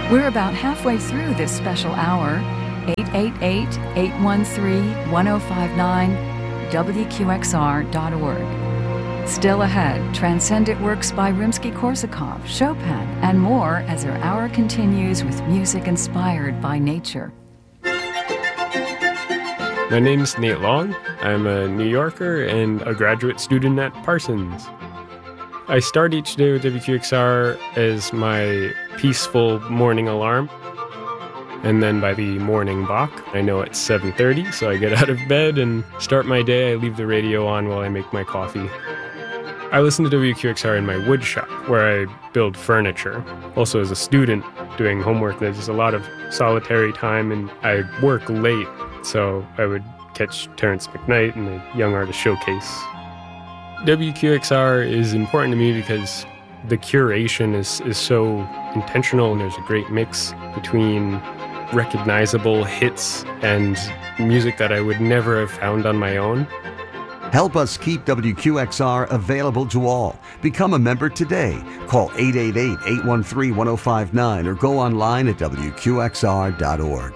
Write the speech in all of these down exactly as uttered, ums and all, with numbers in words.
We're about halfway through this special hour. eight eight eight, eight one three, one zero five nine, W Q X R dot org. Still ahead, Transcendent Works by Rimsky-Korsakov, Chopin, and more as our hour continues with music inspired by nature. My name's Nate Long. I'm a New Yorker and a graduate student at Parsons. I start each day with W Q X R as my peaceful morning alarm. And then by the morning Bach, I know it's seven thirty, so I get out of bed and start my day. I leave the radio on while I make my coffee. I listen to W Q X R in my wood shop, where I build furniture. Also, as a student doing homework, there's just a lot of solitary time, and I work late, so I would catch Terrence McKnight and the Young Artist Showcase. W Q X R is important to me because the curation is, is so intentional, and there's a great mix between recognizable hits and music that I would never have found on my own. Help us keep W Q X R available to all. Become a member today. Call eight eight eight, eight one three, one zero five nine or go online at W Q X R dot org.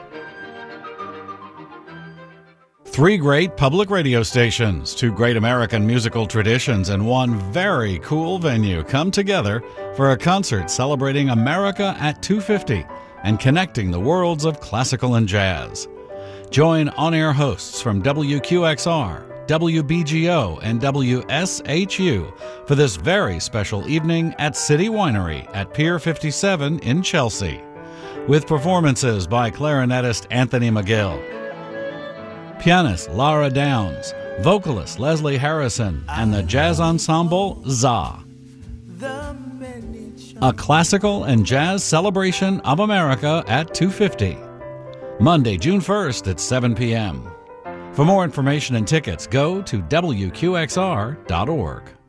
Three great public radio stations, two great American musical traditions, and one very cool venue come together for a concert celebrating America at two fifty and connecting the worlds of classical and jazz. Join on-air hosts from W Q X R, W B G O, and W S H U for this very special evening at City Winery at Pier fifty-seven in Chelsea, with performances by clarinetist Anthony McGill, pianist Lara Downs, vocalist Leslie Harrison, and the jazz ensemble Za. A classical and jazz celebration of America at two fifty. Monday, June first at seven p.m. For more information and tickets, go to W Q X R dot org.